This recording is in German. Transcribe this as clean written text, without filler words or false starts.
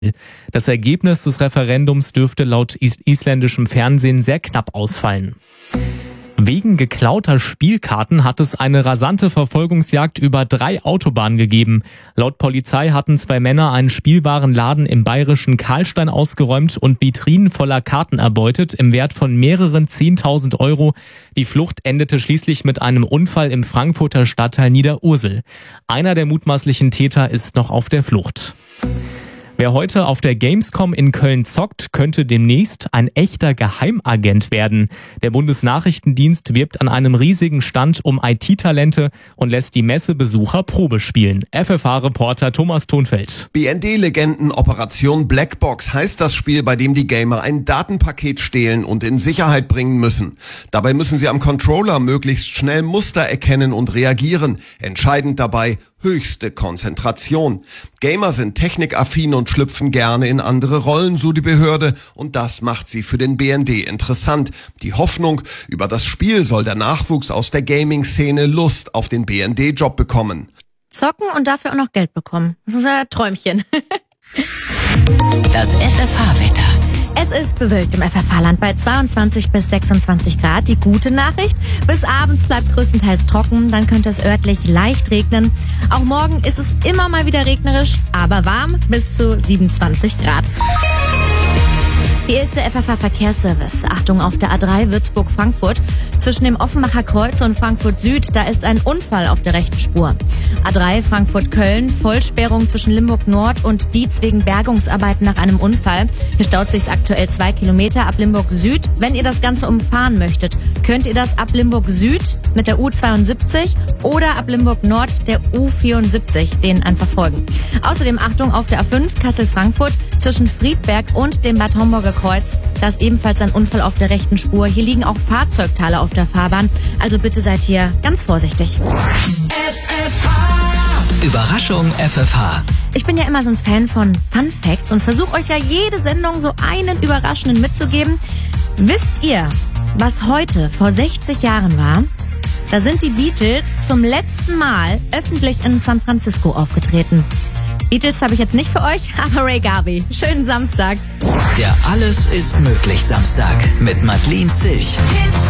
Das Ergebnis des Referendums dürfte laut isländischem Fernsehen sehr knapp ausfallen. Wegen geklauter Spielkarten hat es eine rasante Verfolgungsjagd über 3 Autobahnen gegeben. Laut Polizei hatten 2 Männer einen spielbaren Laden im bayerischen Karlstein ausgeräumt und Vitrinen voller Karten erbeutet im Wert von mehreren 10.000 Euro. Die Flucht endete schließlich mit einem Unfall im Frankfurter Stadtteil Niederursel. Einer der mutmaßlichen Täter ist noch auf der Flucht. Wer heute auf der Gamescom in Köln zockt, könnte demnächst ein echter Geheimagent werden. Der Bundesnachrichtendienst wirbt an einem riesigen Stand um IT-Talente und lässt die Messebesucher Probe spielen. FFH-Reporter Thomas Thonfeld. BND-Legenden Operation Blackbox heißt das Spiel, bei dem die Gamer ein Datenpaket stehlen und in Sicherheit bringen müssen. Dabei müssen sie am Controller möglichst schnell Muster erkennen und reagieren. Entscheidend dabei: höchste Konzentration. Gamer sind technikaffin und schlüpfen gerne in andere Rollen, so die Behörde, und das macht sie für den BND interessant. Die Hoffnung, über das Spiel soll der Nachwuchs aus der Gaming-Szene Lust auf den BND-Job bekommen. Zocken und dafür auch noch Geld bekommen. Das ist ein Träumchen. Das FFH-Wetter. Es ist bewölkt im FFH-Land bei 22 bis 26 Grad. Die gute Nachricht: bis abends bleibt es größtenteils trocken, dann könnte es örtlich leicht regnen. Auch morgen ist es immer mal wieder regnerisch, aber warm, bis zu 27 Grad. Hier ist der FFH-Verkehrsservice. Achtung, auf der A3 Würzburg-Frankfurt. Zwischen dem Offenbacher Kreuz und Frankfurt Süd, da ist ein Unfall auf der rechten Spur. A3 Frankfurt-Köln, Vollsperrung zwischen Limburg Nord und Dietz wegen Bergungsarbeiten nach einem Unfall. Hier staut sich aktuell 2 Kilometer ab Limburg Süd. Wenn ihr das Ganze umfahren möchtet, könnt ihr das ab Limburg Süd mit der U72 oder ab Limburg Nord der U74, denen einfach folgen. Außerdem Achtung auf der A5 Kassel-Frankfurt zwischen Friedberg und dem Bad Homburger Kreuz. Da ist ebenfalls ein Unfall auf der rechten Spur. Hier liegen auch Fahrzeugteile auf der Fahrbahn. Also bitte seid hier ganz vorsichtig. Überraschung FFH. Ich bin ja immer so ein Fan von Fun Facts und versuche euch ja jede Sendung so einen überraschenden mitzugeben. Wisst ihr, was heute vor 60 Jahren war? Da sind die Beatles zum letzten Mal öffentlich in San Francisco aufgetreten. Beatles habe ich jetzt nicht für euch, aber Ray Garvey. Schönen Samstag. Der Alles ist möglich Samstag mit Madeleine Zilch.